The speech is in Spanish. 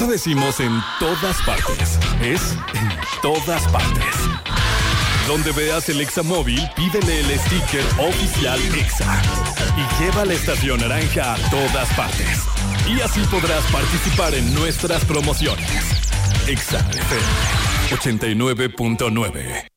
lo decimos en todas partes. Es en todas partes. Donde veas el Exa móvil, pídele el sticker oficial Exa y lleva la estación naranja a todas partes. Y así podrás participar en nuestras promociones. Exa FM 89.9.